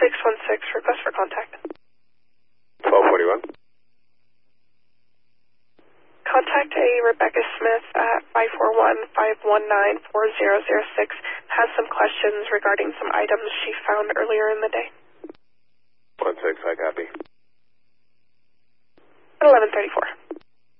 616, request for contact. 1241. Contact a Rebecca Smith at 541-519-4006. Has some questions regarding some items she found earlier in the day.